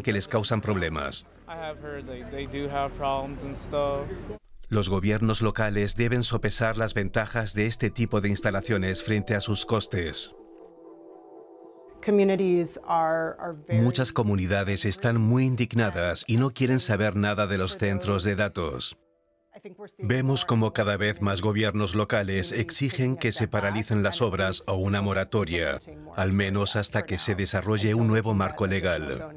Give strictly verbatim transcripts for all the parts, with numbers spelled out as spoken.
que les causan problemas. Los gobiernos locales deben sopesar las ventajas de este tipo de instalaciones frente a sus costes. Muchas comunidades están muy indignadas y no quieren saber nada de los centros de datos. Vemos como cada vez más gobiernos locales exigen que se paralicen las obras o una moratoria, al menos hasta que se desarrolle un nuevo marco legal.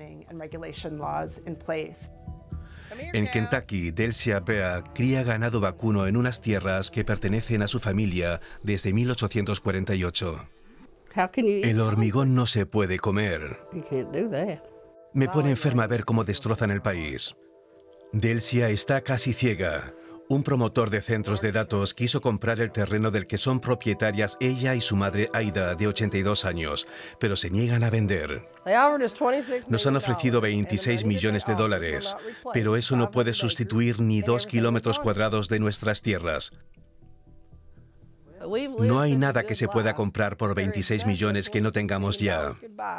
En Kentucky, Delcia Bea cría ganado vacuno en unas tierras que pertenecen a su familia desde mil ochocientos cuarenta y ocho. El hormigón no se puede comer. Me pone enferma ver cómo destrozan el país. Delcia está casi ciega. Un promotor de centros de datos quiso comprar el terreno del que son propietarias ella y su madre Aida, de ochenta y dos años, pero se niegan a vender. Nos han ofrecido veintiséis millones de dólares, pero eso no puede sustituir ni dos kilómetros cuadrados de nuestras tierras. No hay nada que se pueda comprar por veintiséis millones que no tengamos ya.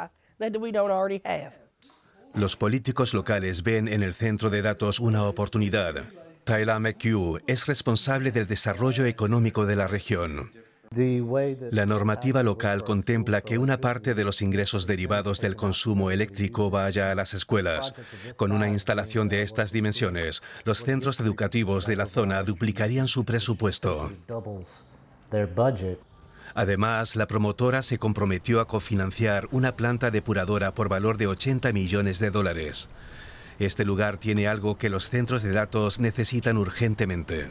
Los políticos locales ven en el centro de datos una oportunidad. Tyler McHugh es responsable del desarrollo económico de la región. La normativa local contempla que una parte de los ingresos derivados del consumo eléctrico vaya a las escuelas. Con una instalación de estas dimensiones, los centros educativos de la zona duplicarían su presupuesto. Además, la promotora se comprometió a cofinanciar una planta depuradora por valor de ochenta millones de dólares. Este lugar tiene algo que los centros de datos necesitan urgentemente.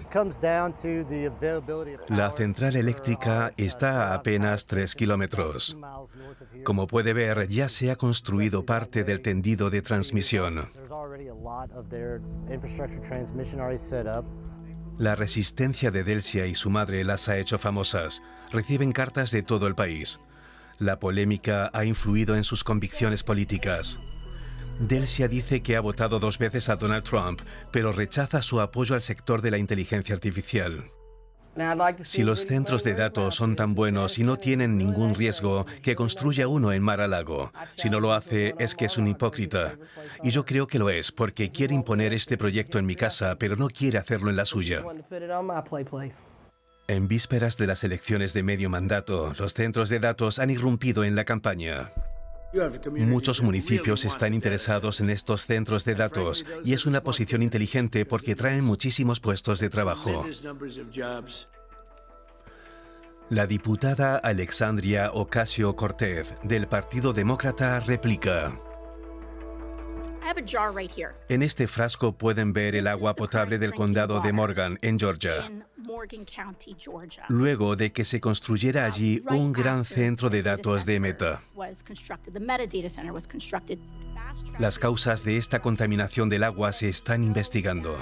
La central eléctrica está a apenas tres kilómetros. Como puede ver, ya se ha construido parte del tendido de transmisión. La resistencia de Delcia y su madre las ha hecho famosas. Reciben cartas de todo el país. La polémica ha influido en sus convicciones políticas. Delcia dice que ha votado dos veces a Donald Trump, pero rechaza su apoyo al sector de la inteligencia artificial. Si los centros de datos son tan buenos y no tienen ningún riesgo, que construya uno en Mar-a-Lago. Si no lo hace, es que es un hipócrita. Y yo creo que lo es, porque quiere imponer este proyecto en mi casa, pero no quiere hacerlo en la suya. En vísperas de las elecciones de medio mandato, los centros de datos han irrumpido en la campaña. Muchos municipios están interesados en estos centros de datos y es una posición inteligente porque traen muchísimos puestos de trabajo. La diputada Alexandria Ocasio-Cortez, del Partido Demócrata, replica: en este frasco pueden ver el agua potable del condado de Morgan, en Georgia. Luego de que se construyera allí un gran centro de datos de Meta. Las causas de esta contaminación del agua se están investigando.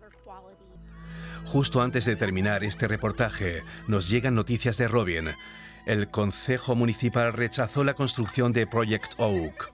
Justo antes de terminar este reportaje, nos llegan noticias de Robin. El Concejo Municipal rechazó la construcción de Project Oak.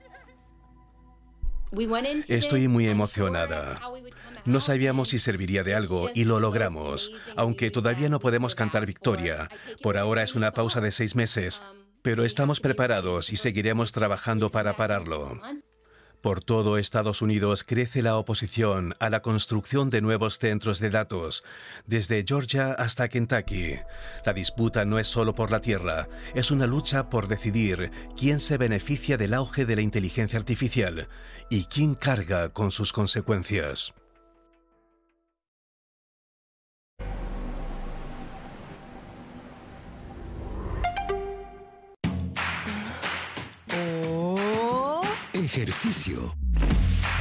Estoy muy emocionada. No sabíamos si serviría de algo y lo logramos, aunque todavía no podemos cantar victoria. Por ahora es una pausa de seis meses, pero estamos preparados y seguiremos trabajando para pararlo. Por todo Estados Unidos crece la oposición a la construcción de nuevos centros de datos, desde Georgia hasta Kentucky. La disputa no es solo por la tierra, es una lucha por decidir quién se beneficia del auge de la inteligencia artificial y quién carga con sus consecuencias. Ejercicio.